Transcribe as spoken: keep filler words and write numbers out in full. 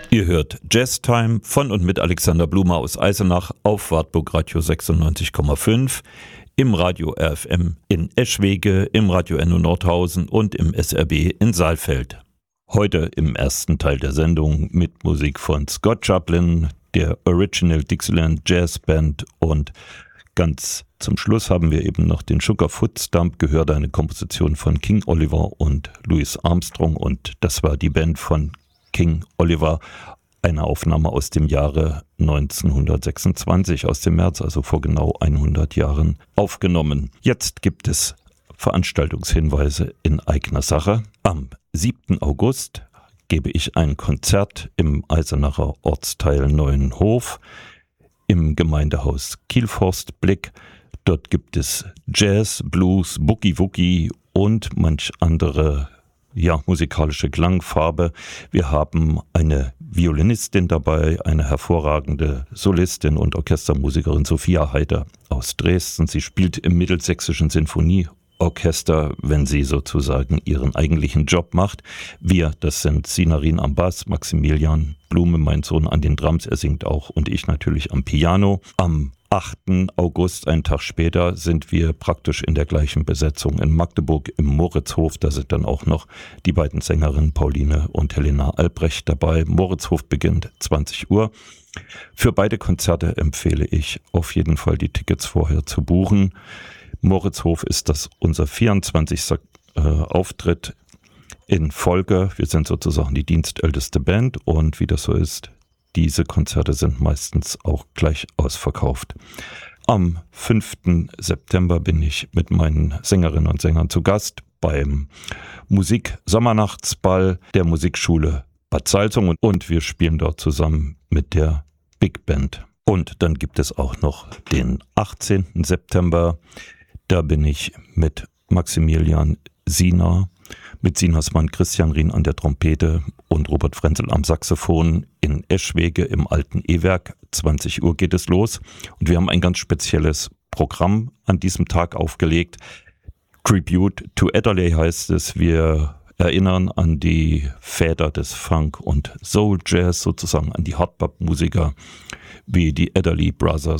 Ihr hört Jazztime von und mit Alexander Blumer aus Eisenach auf Wartburg Radio sechsundneunzig Komma fünf, im Radio R F M in Eschwege, im Radio Enno Nordhausen und im S R B in Saalfeld. Heute im ersten Teil der Sendung mit Musik von Scott Joplin, der Original Dixieland Jazz Band, und ganz zum Schluss haben wir eben noch den Sugarfoot Stomp gehört, eine Komposition von King Oliver und Louis Armstrong, und das war die Band von King Oliver, eine Aufnahme aus dem Jahre neunzehnhundertsechsundzwanzig, aus dem März, also vor genau hundert Jahren aufgenommen. Jetzt gibt es Veranstaltungshinweise in eigener Sache. Am siebten August gebe ich ein Konzert im Eisenacher Ortsteil Neuenhof im Gemeindehaus Kielforstblick. Dort gibt es Jazz, Blues, Boogie-Woogie und manch andere ja, musikalische Klangfarbe. Wir haben eine Violinistin dabei, eine hervorragende Solistin und Orchestermusikerin Sophia Heider aus Dresden. Sie spielt im Mittelsächsischen Sinfonieorchester, wenn sie sozusagen ihren eigentlichen Job macht. Wir, das sind Sinarin am Bass, Maximilian Blume, mein Sohn, an den Drums, er singt auch, und ich natürlich am Piano. Am achten August, einen Tag später, sind wir praktisch in der gleichen Besetzung in Magdeburg im Moritzhof. Da sind dann auch noch die beiden Sängerinnen Pauline und Helena Albrecht dabei. Moritzhof beginnt zwanzig Uhr. Für beide Konzerte empfehle ich auf jeden Fall, die Tickets vorher zu buchen. Moritzhof ist das unser vierundzwanzigster Äh, Auftritt in Folge. Wir sind sozusagen die dienstälteste Band, und wie das so ist, diese Konzerte sind meistens auch gleich ausverkauft. Am fünften September bin ich mit meinen Sängerinnen und Sängern zu Gast beim Musik-Sommernachtsball der Musikschule Bad Salzung, und wir spielen dort zusammen mit der Big Band. Und dann gibt es auch noch den achtzehnten September. Da bin ich mit Maximilian Sina, mit Sinas Mann Christian Rien an der Trompete und Robert Frenzel am Saxophon in Eschwege im alten E-Werk. zwanzig Uhr geht es los, und wir haben ein ganz spezielles Programm an diesem Tag aufgelegt. Tribute to Adderley heißt es. Wir erinnern an die Väter des Funk und Soul Jazz, sozusagen an die Hardbop-Musiker wie die Adderley Brothers